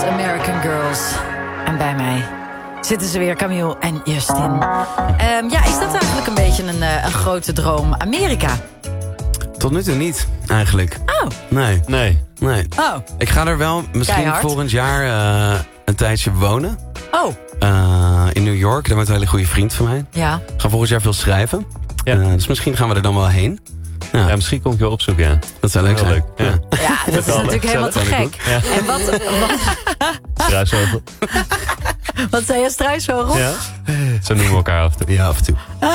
American Girls. En bij mij zitten ze weer, Camille en Justin. Is dat eigenlijk een beetje een grote droom? Amerika? Tot nu toe niet, eigenlijk. Oh. Nee. Oh. Ik ga er wel misschien Keihard. volgend jaar een tijdje wonen. Oh. In New York, daar wordt een hele goede vriend van mij. Ja. Ik ga volgend jaar veel schrijven. Ja. Dus misschien gaan we er dan wel heen. Ja, misschien kom ik je opzoeken, ja. Dat zou leuk Heel zijn. leuk, ja. Ja, dat is natuurlijk helemaal te gek. Ja. En Struisvogel. wat zei je, struisvogel? Ja. Zo noemen we elkaar af en toe. Ja, af en toe.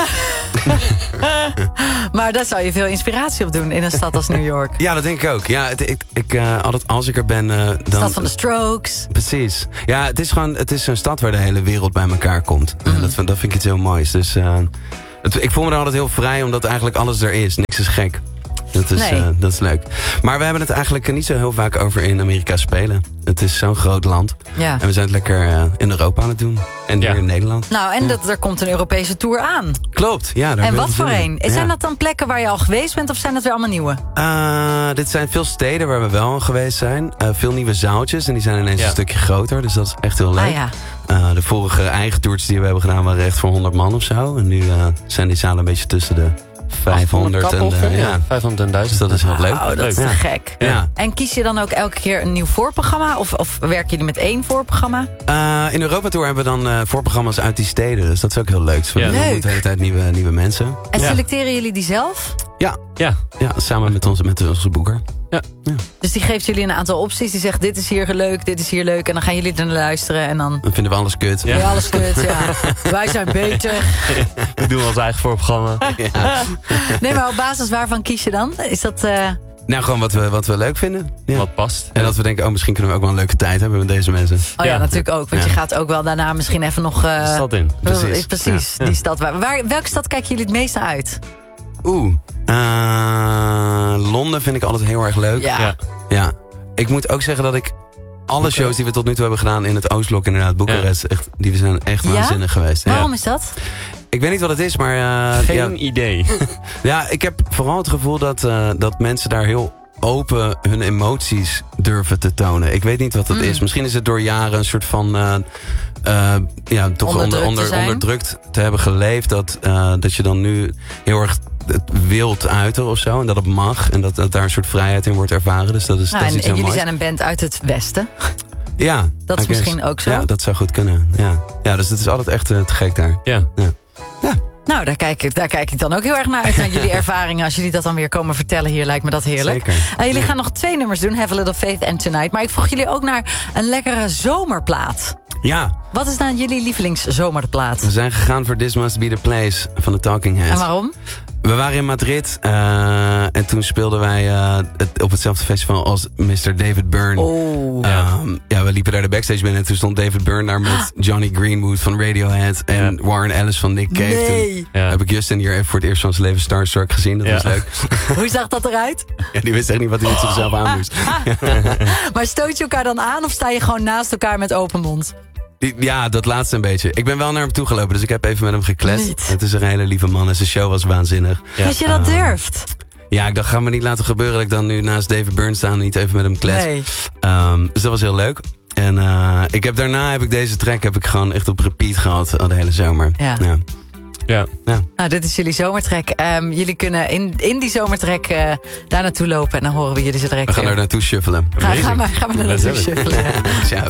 Maar daar zou je veel inspiratie op doen in een stad als New York. Ja, dat denk ik ook. Ja, altijd als ik er ben, dan... Stad van de Strokes. Precies. Ja, het is een stad waar de hele wereld bij elkaar komt. Dat vind ik iets heel moois. Dus ik voel me er altijd heel vrij, omdat eigenlijk alles er is. Niks is gek. Dat is leuk. Maar we hebben het eigenlijk niet zo heel vaak over in Amerika spelen. Het is zo'n groot land. Ja. En we zijn het lekker in Europa aan het doen. En hier in Nederland. Nou, en er komt een Europese tour aan. Klopt, ja. Daar En wat heel voor veel zin een? in. Zijn dat dan plekken waar je al geweest bent of zijn dat weer allemaal nieuwe? Dit zijn veel steden waar we wel geweest zijn. Veel nieuwe zaaltjes en die zijn ineens een stukje groter. Dus dat is echt heel leuk. Ah, ja. De vorige eigen tours die we hebben gedaan waren echt voor 100 man of zo. En nu zijn die zalen een beetje tussen de 500 en 500 en 1000. Dus dat is wel leuk. Oh, dat is te gek. Ja. En kies je dan ook elke keer een nieuw voorprogramma? Of werken jullie met één voorprogramma? In Europa Tour hebben we dan voorprogramma's uit die steden. Dus dat is ook heel leuk. Dus we doen Leuk. de hele tijd nieuwe mensen. En selecteren jullie die zelf? Ja, samen met onze boeker. Ja. Dus die geeft jullie een aantal opties. Die zegt, dit is hier leuk, dit is hier leuk. En dan gaan jullie er naar luisteren. En dan Dan vinden we alles kut. ja, alles kut. Ja. Wij zijn beter. We doen ons eigen voorprogramma. Nee, maar op basis waarvan kies je dan? Is dat... Nou, gewoon wat we leuk vinden. Ja. Wat past. En dat we denken, misschien kunnen we ook wel een leuke tijd hebben met deze mensen. Oh ja, Ja. natuurlijk ook. Want je gaat ook wel daarna misschien even nog... Stad in. Precies. Die stad. Welke stad kijken jullie het meeste uit? Londen vind ik altijd heel erg leuk. Ja. Ja. Ik moet ook zeggen dat ik alle shows die we tot nu toe hebben gedaan in het Oostblok, inderdaad, Boekarest, die zijn echt waanzinnig geweest. Ja. Waarom is dat? Ik weet niet wat het is, maar... Geen idee. Ja, ik heb vooral het gevoel dat mensen daar heel open hun emoties durven te tonen. Ik weet niet wat dat is. Misschien is het door jaren een soort van... toch onderdrukt te hebben geleefd. Dat je dan nu heel erg het wilt uiten of zo. En dat het mag. En dat daar een soort vrijheid in wordt ervaren. Dus dat is iets heel moois. En jullie zijn een band uit het Westen. Ja. Dat is misschien ook zo. Ja, dat zou goed kunnen. Ja, dus het is altijd echt te gek daar. Ja. Nou, daar kijk ik dan ook heel erg naar uit. Naar jullie ervaringen. Als jullie dat dan weer komen vertellen hier, lijkt me dat heerlijk. Zeker. Jullie gaan nog 2 nummers doen. Have a Little Faith and Tonight. Maar ik vroeg jullie ook naar een lekkere zomerplaat. Ja. Wat is dan jullie lievelingszomerplaat? We zijn gegaan voor This Must Be The Place van de Talking Heads. En waarom? We waren in Madrid en toen speelden wij op hetzelfde festival als Mr. David Byrne. We liepen daar de backstage binnen en toen stond David Byrne daar met Johnny Greenwood van Radiohead en Warren Ellis van Nick Cave. Nee. Toen heb ik Justin hier even voor het eerst van zijn leven Starstruck gezien. Dat was leuk. Hoe zag dat eruit? Ja, die wist echt niet wat hij met zichzelf aan moest. Maar stoot je elkaar dan aan of sta je gewoon naast elkaar met open mond? Ja, dat laatste een beetje. Ik ben wel naar hem toegelopen, dus ik heb even met hem gekletst. Niet. Het is een hele lieve man en zijn show was waanzinnig. Dat je dat durft? Ja, ik dacht, ga me niet laten gebeuren dat ik dan nu naast David Byrne sta en niet even met hem klets. Nee. Dus dat was heel leuk. En daarna heb ik deze track gewoon echt op repeat gehad al de hele zomer. Ja. Nou, dit is jullie zomertrek. Jullie kunnen in die zomertrek daar naartoe lopen en dan horen we jullie zo direct. We gaan er naartoe shuffelen. Ga maar naar naartoe shuffelen. Ciao.